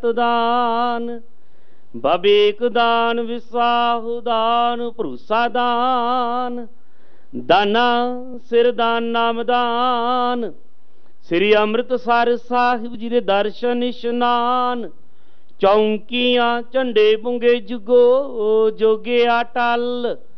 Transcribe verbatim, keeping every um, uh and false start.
ਦਾਨ, ਬਵੇਕ ਦਾਨ, ਵਿਸਾਹੂ ਦਾਨ, ਭਰੂਸਾ ਦਾਨ, ਦਾਨਾ ਸਿਰ ਦਾਨ, ਨਾਮ ਦਾਨ। ਸ੍ਰੀ ਅੰਮ੍ਰਿਤਸਰ ਸਾਹਿਬ ਜੀ ਦੇ ਦਰਸ਼ਨ ਇਸ਼ਨਾਨ, ਚੌਂਕੀਆਂ ਝੰਡੇ ਪੁੰਗੇ ਜੁਗੋ ਜੋਗਿਆ ਟਲ।